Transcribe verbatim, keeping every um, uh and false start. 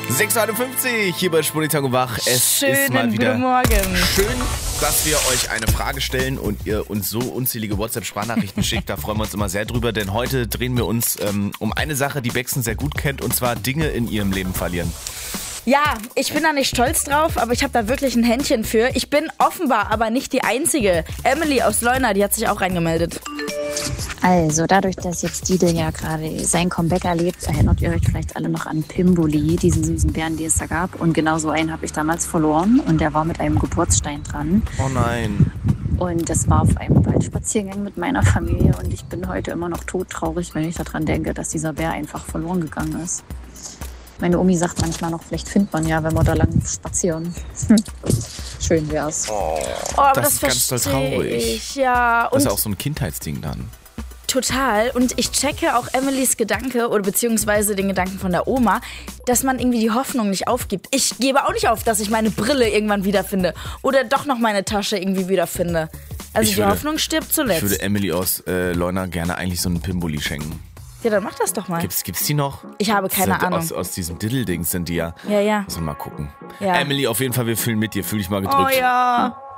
sechs Uhr einundfünfzig hier bei Sputnik und Wach. Es Schönen ist mal wieder guten Morgen. schön, dass wir euch eine Frage stellen und ihr uns so unzählige WhatsApp-Sprachnachrichten schickt. Da freuen wir uns immer sehr drüber, denn heute drehen wir uns ähm, um eine Sache, die Bexen sehr gut kennt, und zwar Dinge in ihrem Leben verlieren. Ja, ich bin da nicht stolz drauf, aber ich habe da wirklich ein Händchen für. Ich bin offenbar aber nicht die Einzige. Emily aus Leuna, die hat sich auch reingemeldet. Also dadurch, dass jetzt Didel ja gerade sein Comeback erlebt, erinnert ihr euch vielleicht alle noch an Pimboli, diesen süßen Bären, die es da gab. Und genau so einen habe ich damals verloren und der war mit einem Geburtsstein dran. Oh nein. Und das war auf einem Waldspaziergang mit meiner Familie und ich bin heute immer noch todtraurig, wenn ich daran denke, dass dieser Bär einfach verloren gegangen ist. Meine Omi sagt manchmal noch, vielleicht findet man ja, wenn wir da lang spazieren. Schön wär's. Oh, Oh, aber das, das, ist ganz doll verstehe traurig. ich, ja. Und Das ist ja auch so ein Kindheitsding dann. total. Und ich checke auch Emilys Gedanke oder beziehungsweise den Gedanken von der Oma, dass man irgendwie die Hoffnung nicht aufgibt. Ich gebe auch nicht auf, dass ich meine Brille irgendwann wiederfinde oder doch noch meine Tasche irgendwie wiederfinde. Also Ich die würde- Hoffnung stirbt Ich zuletzt. würde Emily aus äh, Leuna gerne eigentlich so einen Pimboli schenken. Ja, dann mach das doch mal. Gibt's, gibt's die noch? Ich habe keine Sind Ahnung. Aus, aus diesem Diddle-Dings sind die ja. Ja, ja. Müssen wir mal gucken. Ja. Emily, auf jeden Fall, wir fühlen mit dir. Fühl dich mal gedrückt. Oh ja.